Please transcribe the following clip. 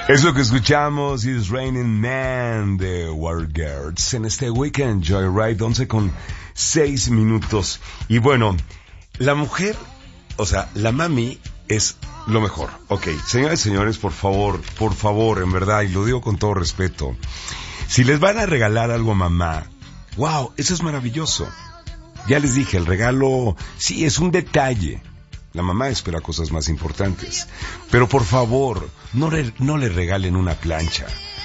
Es lo que escuchamos, It's Raining Man de Wargirls en este Weekend Joyride, 11:06. Y bueno, la mujer, o sea, la mami es lo mejor. Ok, señoras y señores, por favor, en verdad, y lo digo con todo respeto, si les van a regalar algo a mamá, wow, eso es maravilloso. Ya les dije, el regalo, sí, es un detalle. La mamá espera cosas más importantes. Pero por favor, no le regalen una plancha.